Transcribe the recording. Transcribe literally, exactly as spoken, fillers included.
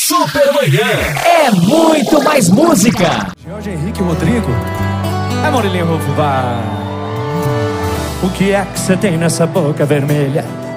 Supermanhã é muito mais música. Jorge Henrique Rodrigo. É Murilinho Rufo, vai. O que é que você tem nessa boca vermelha?